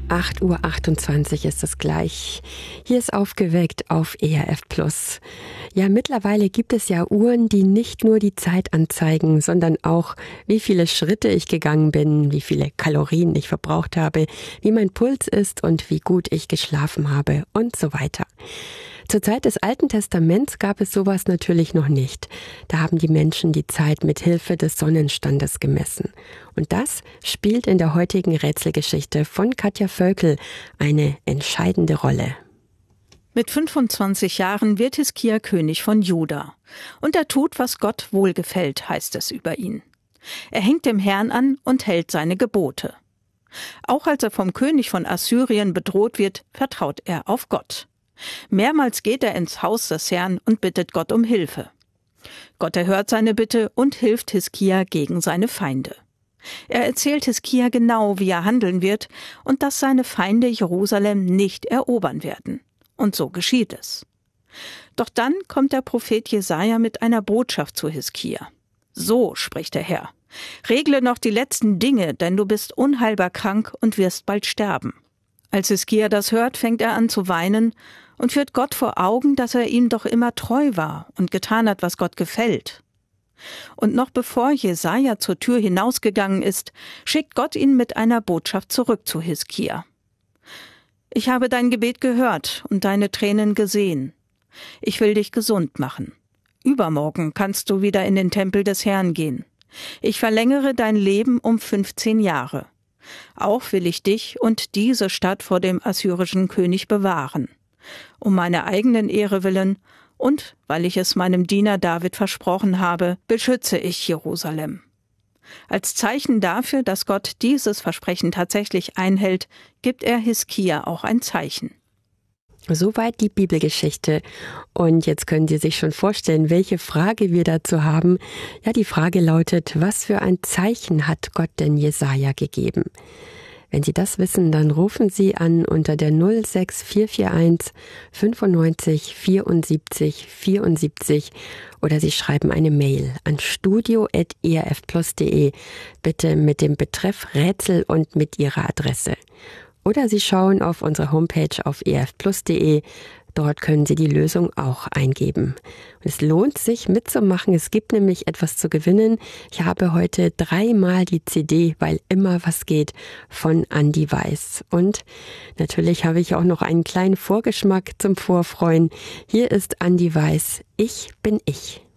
8:28 Uhr ist es gleich. Hier ist Aufgeweckt auf ERF Plus. Ja, mittlerweile gibt es ja Uhren, die nicht nur die Zeit anzeigen, sondern auch, wie viele Schritte ich gegangen bin, wie viele Kalorien ich verbraucht habe, wie mein Puls ist und wie gut ich geschlafen habe und so weiter. Zur Zeit des Alten Testaments gab es sowas natürlich noch nicht. Da haben die Menschen die Zeit mit Hilfe des Sonnenstandes gemessen. Und das spielt in der heutigen Rätselgeschichte von Katja Völkel eine entscheidende Rolle. Mit 25 Jahren wird Hiskia König von Juda. Und er tut, was Gott wohlgefällt, heißt es über ihn. Er hängt dem Herrn an und hält seine Gebote. Auch als er vom König von Assyrien bedroht wird, vertraut er auf Gott. Mehrmals geht er ins Haus des Herrn und bittet Gott um Hilfe. Gott erhört seine Bitte und hilft Hiskia gegen seine Feinde. Er erzählt Hiskia genau, wie er handeln wird und dass seine Feinde Jerusalem nicht erobern werden. Und so geschieht es. Doch dann kommt der Prophet Jesaja mit einer Botschaft zu Hiskia. So spricht der Herr: Regle noch die letzten Dinge, denn du bist unheilbar krank und wirst bald sterben. Als Hiskia das hört, fängt er an zu weinen und führt Gott vor Augen, dass er ihm doch immer treu war und getan hat, was Gott gefällt. Und noch bevor Jesaja zur Tür hinausgegangen ist, schickt Gott ihn mit einer Botschaft zurück zu Hiskia. Ich habe dein Gebet gehört und deine Tränen gesehen. Ich will dich gesund machen. Übermorgen kannst du wieder in den Tempel des Herrn gehen. Ich verlängere dein Leben um 15 Jahre. Auch will ich dich und diese Stadt vor dem assyrischen König bewahren. Um meiner eigenen Ehre willen und weil ich es meinem Diener David versprochen habe, beschütze ich Jerusalem. Als Zeichen dafür, dass Gott dieses Versprechen tatsächlich einhält, gibt er Hiskia auch ein Zeichen. Soweit die Bibelgeschichte. Und jetzt können Sie sich schon vorstellen, welche Frage wir dazu haben. Ja, die Frage lautet: Was für ein Zeichen hat Gott denn Jesaja gegeben? Wenn Sie das wissen, dann rufen Sie an unter der 06441 95 74 74 oder Sie schreiben eine Mail an studio@erfplus.de, bitte mit dem Betreff Rätsel und mit Ihrer Adresse. Oder Sie schauen auf unsere Homepage auf erfplus.de. Dort können Sie die Lösung auch eingeben. Es lohnt sich mitzumachen. Es gibt nämlich etwas zu gewinnen. Ich habe heute 3-mal die CD Weil immer was geht von Andi Weiß. Und natürlich habe ich auch noch einen kleinen Vorgeschmack zum Vorfreuen. Hier ist Andi Weiß. Ich bin ich.